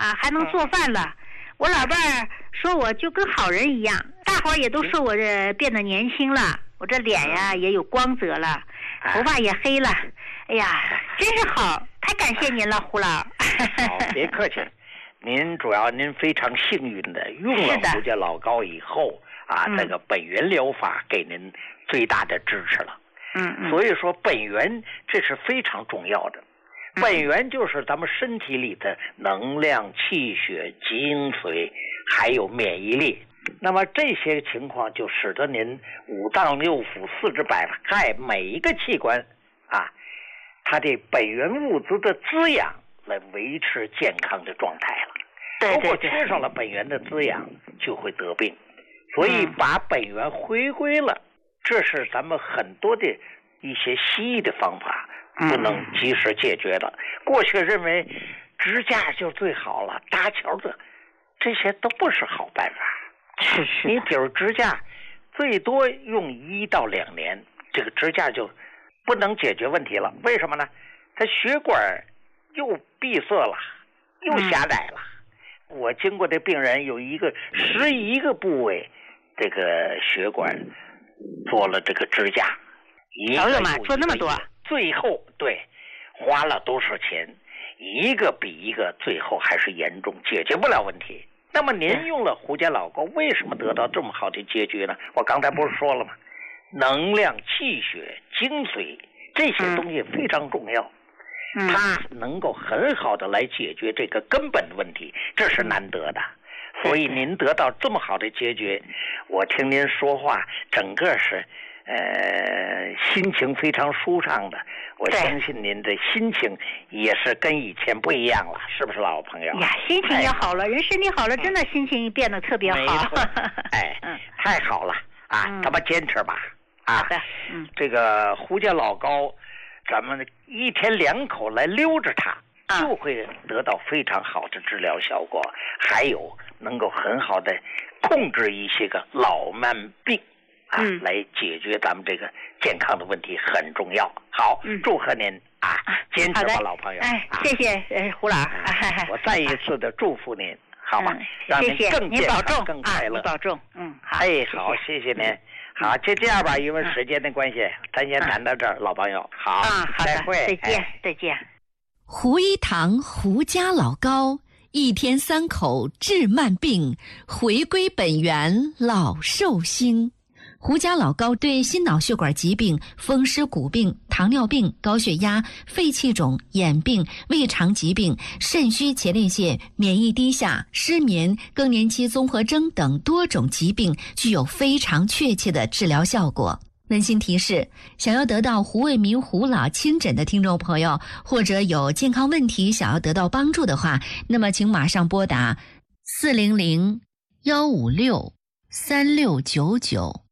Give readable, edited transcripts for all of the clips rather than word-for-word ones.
啊，还能做饭了。我老伴儿说我就跟好人一样，大伙儿也都说我这变得年轻了，我这脸呀也有光泽了，头发也黑了。哎呀，真是好，太感谢您了，胡老。 好，别客气。您非常幸运的用了胡家老膏以后啊，这个本源疗法给您最大的支持了。所以说本源这是非常重要的。本源就是咱们身体里的能量、气血、精髓，还有免疫力。那么这些情况就使得您五脏六腑、四肢百骸每一个器官啊，它的本源物质的滋养来维持健康的状态了。如果缺少了本源的滋养，就会得病。所以把本源回归了，这是咱们很多的一些西医的方法不能及时解决的。过去认为支架就最好了，搭桥的这些都不是好办法。 是你比如支架最多用1到2年，这个支架就不能解决问题了。为什么呢？它血管又闭塞了，又狭窄了。我经过的病人有11个部位这个血管做了这个支架， 哎呦妈，做那么多， 最后对花了多少钱，一个比一个最后还是严重，解决不了问题。那么您用了胡家老膏，为什么得到这么好的结局呢？我刚才不是说了吗？能量、气血、精髓这些东西非常重要，它能够很好的来解决这个根本的问题，这是难得的。所以您得到这么好的结局，我听您说话整个是心情非常舒畅的。我相信您的心情也是跟以前不一样了，是不是老朋友呀？心情也好了，人身体好了，真的心情变得特别好。 太好了啊！咱们坚持吧啊！ 好的， 这个胡家老膏，咱们1天2口来溜着它，就会得到非常好的治疗效果，还有能够很好的控制一些个老慢病啊，来解决咱们这个健康的问题很重要。好，祝贺您啊，坚持吧，老朋友。 谢谢胡老。 我再一次的祝福您，好吧？让您更健康、更快乐。 您保重。好。 好，谢谢您。好，就这样吧，因为时间的关系，咱先谈到这儿，老朋友。好，再会， 再见。 胡一堂胡家老膏，1天3口治慢病，回归本源老寿星。胡家老膏对心脑血管疾病、风湿骨病、糖尿病、高血压、肺气肿、眼病、胃肠疾病、肾虚前列腺、免疫低下、失眠、更年期综合征等多种疾病具有非常确切的治疗效果。温馨提示，想要得到胡卫民胡老亲诊的听众朋友，或者有健康问题想要得到帮助的话，那么请马上拨打400-156-3699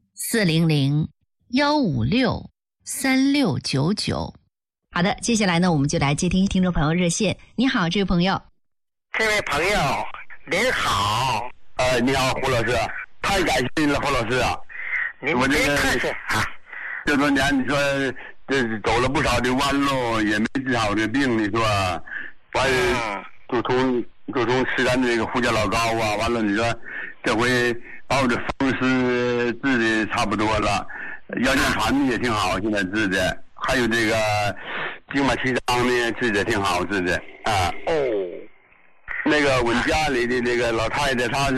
400-156-3699。好的，接下来呢，我们就来接听听众朋友热线。你好，这位朋友。 这位朋友，您好。你好，胡老师，太感谢您了，胡老师啊。 您别客气啊。 这多年你说这是走了不少的弯路，也没治好的病，你说完就从吃咱这个胡家老膏啊，完了你说这回把我的风湿治的差不多了，腰间盘也挺好，现在治的，还有这个静脉曲张呢治的挺好治的啊。那个我们家里的那个老太太，她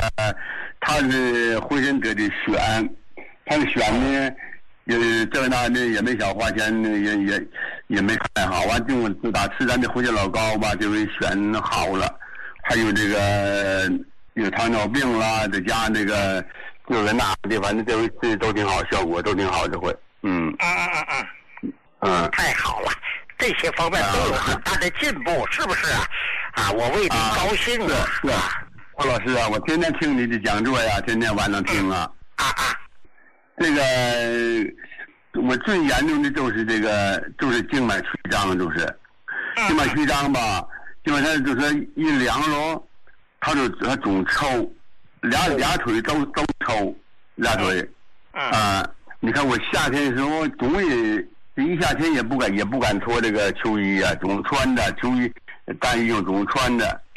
是浑身得的癣，她的癣呢这那的也没少花钱，也没看好，完就自打吃咱的胡家老膏吧，这回癣好了。还有这个有糖尿病啦，在家那个这个那的，反正这回吃都挺好，效果都挺好，这回太好了，这些方面都有很大的进步，是不是啊？我为你高兴啊！ 是啊，胡老师啊，我天天听你的讲座呀，天天晚上听啊。这个我最严重的就是就是静脉曲张，就是静脉曲张吧，基本上就是一凉了，他总抽，俩腿都抽，俩腿。你看我夏天的时候，总也一夏天也不敢脱这个秋衣啊，总穿着秋衣，单衣总穿着。